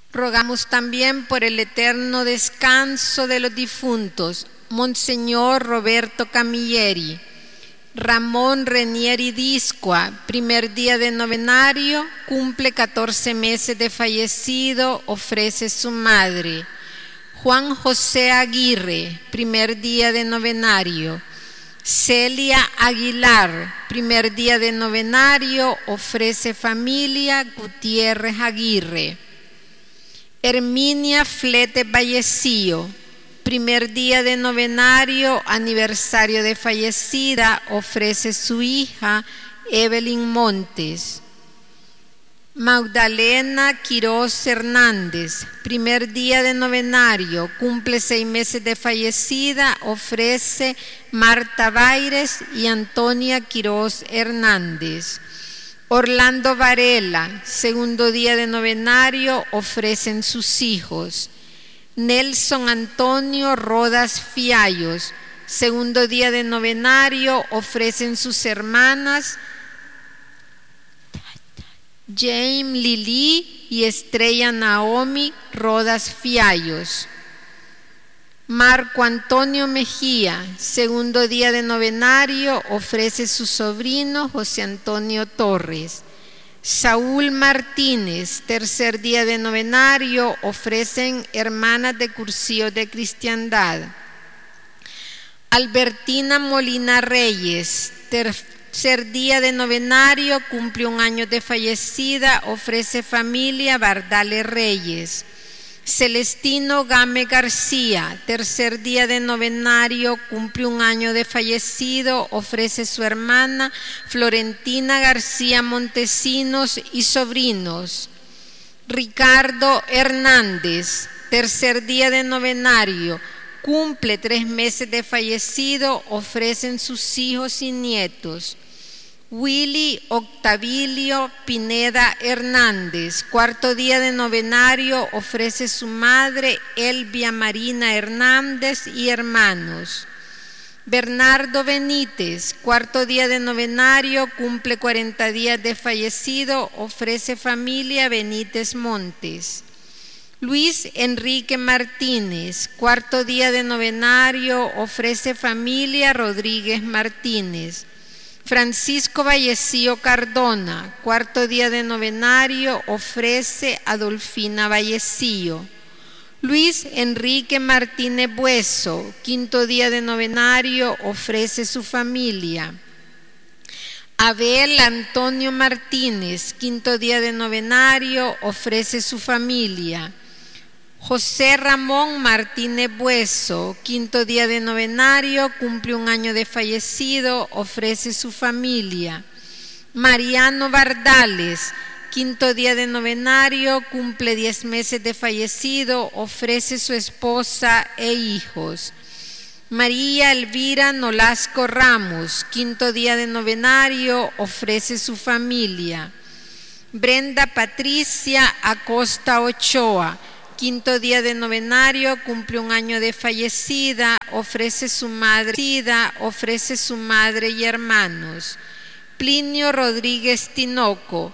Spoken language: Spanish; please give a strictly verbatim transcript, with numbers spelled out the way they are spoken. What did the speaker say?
Rogamos también por el eterno descanso de los difuntos, Monseñor Roberto Camilleri, Ramón Renieri Discoa, primer día de novenario, cumple catorce meses de fallecido, ofrece su madre. Juan José Aguirre, primer día de novenario. Celia Aguilar, primer día de novenario, ofrece familia Gutiérrez Aguirre. Herminia Flete Vallecillo, primer día de novenario, aniversario de fallecida, ofrece su hija Evelyn Montes. Magdalena Quiroz Hernández, primer día de novenario, cumple seis meses de fallecida, ofrece Marta Baires y Antonia Quiroz Hernández. Orlando Varela, segundo día de novenario, ofrecen sus hijos. Nelson Antonio Rodas Fiallos, segundo día de novenario, ofrecen sus hermanas Jaime Lili y Estrella Naomi Rodas Fiallos. Marco Antonio Mejía, segundo día de novenario, ofrece su sobrino José Antonio Torres. Saúl Martínez, tercer día de novenario, ofrecen hermanas de Cursillos de Cristiandad. Albertina Molina Reyes, tercer día de novenario, cumple un año de fallecida, ofrece familia Bardales Reyes. Celestino Game García, tercer día de novenario, cumple un año de fallecido, ofrece su hermana Florentina García Montesinos y sobrinos. Ricardo Hernández, tercer día de novenario, cumple tres meses de fallecido, ofrecen sus hijos y nietos. Willy Octavilio Pineda Hernández, cuarto día de novenario, ofrece su madre Elvia Marina Hernández y hermanos. Bernardo Benítez, cuarto día de novenario, cumple cuarenta días de fallecido, ofrece familia Benítez Montes. Luis Enrique Martínez, cuarto día de novenario, ofrece familia Rodríguez Martínez. Francisco Vallecillo Cardona, cuarto día de novenario, ofrece Adolfina Vallecillo. Luis Enrique Martínez Bueso, quinto día de novenario, ofrece su familia. Abel Antonio Martínez, quinto día de novenario, ofrece su familia. José Ramón Martínez Bueso, quinto día de novenario, cumple un año de fallecido, ofrece su familia. Mariano Bardales, quinto día de novenario, cumple diez meses de fallecido, ofrece su esposa e hijos. María Elvira Nolasco Ramos, quinto día de novenario, ofrece su familia. Brenda Patricia Acosta Ochoa, quinto día de novenario, cumple un año de fallecida, ofrece su madre, ofrece su madre y hermanos. Plinio Rodríguez Tinoco,